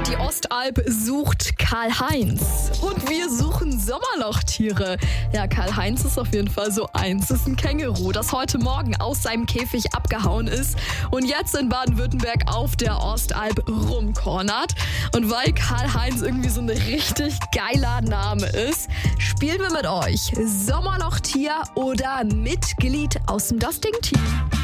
Die Ostalb sucht Karl-Heinz. Und wir suchen Sommerlochtiere. Ja, Karl-Heinz ist auf jeden Fall so eins. Das ist ein Känguru, das heute Morgen aus seinem Käfig abgehauen ist und jetzt in Baden-Württemberg auf der Ostalb rumkornert. Und weil Karl-Heinz irgendwie so ein richtig geiler Name ist, spielen wir mit euch Sommerlochtier oder Mitglied aus dem Dusting-Team.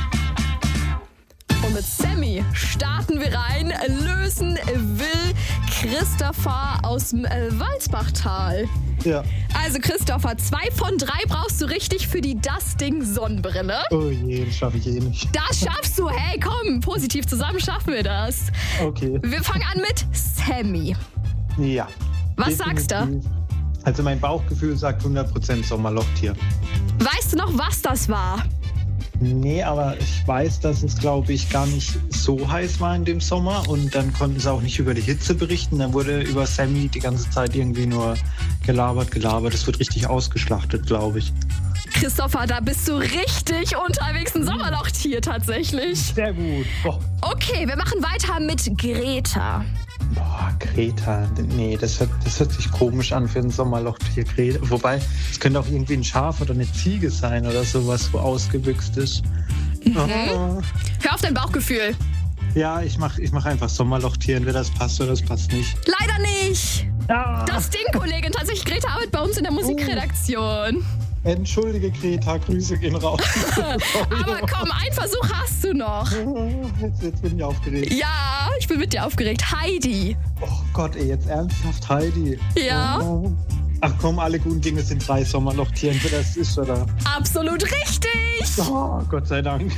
Und mit Sammy starten wir rein. Lösen will Christopher aus dem Walsbachtal. Ja. Also Christopher, 2 von 3 brauchst du richtig für die Dusting-Sonnenbrille. Oh je, das schaffe ich eh nicht. Das schaffst du. Hey, komm, positiv zusammen schaffen wir das. Okay. Wir fangen an mit Sammy. Ja. Was sagst du? Also mein Bauchgefühl sagt 100% Sommerlochtier. Weißt du noch, was das war? Nee, aber ich weiß, dass es, glaube ich, gar nicht so heiß war in dem Sommer. Und dann konnten sie auch nicht über die Hitze berichten. Dann wurde über Sammy die ganze Zeit irgendwie nur gelabert. Das wird richtig ausgeschlachtet, glaube ich. Christopher, da bist du richtig unterwegs. Ein Sommerlochtier tatsächlich. Sehr gut. Boah. Okay, wir machen weiter mit Greta. Boah, Greta. Nee, das hört sich komisch an für ein Sommerlochtier, Greta. Wobei, es könnte auch irgendwie ein Schaf oder eine Ziege sein oder sowas, wo ausgebüxt ist. Oh. Hör auf dein Bauchgefühl. Ja, ich mach einfach Sommerlochtier. Entweder das passt oder das passt nicht. Leider nicht. Ah. Das Ding, Kollegin. Tatsächlich, Greta arbeitet bei uns in der Musikredaktion. Entschuldige, Greta, Grüße gehen raus. Aber komm, einen Versuch hast du noch. Jetzt bin ich aufgeregt. Ja, ich bin mit dir aufgeregt. Heidi. Oh Gott, ey, jetzt ernsthaft, Heidi. Ja. Oh. Ach komm, alle guten Dinge sind 3 Sommerlochtiere. Entweder das ist oder... Absolut richtig. Oh, Gott sei Dank.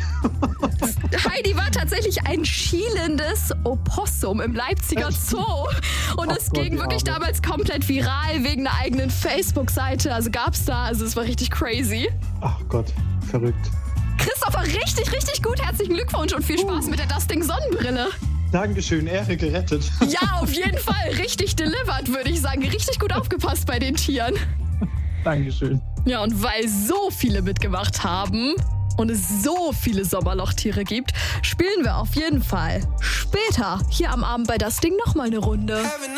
Heidi war tatsächlich ein schielendes Opossum im Leipziger Zoo. Und es ging wirklich damals komplett viral wegen einer eigenen Facebook-Seite. Also gab's da, also es war richtig crazy. Ach Gott, verrückt. Christopher, richtig gut. Herzlichen Glückwunsch und viel Spaß mit der Dusting-Sonnenbrille. Dankeschön, Ehre gerettet. Ja, auf jeden Fall. Richtig delivered, würde ich sagen. Richtig gut aufgepasst bei den Tieren. Dankeschön. Ja, und weil so viele mitgemacht haben und es so viele Sommerlochtiere gibt, spielen wir auf jeden Fall später hier am Abend bei Dusting nochmal eine Runde.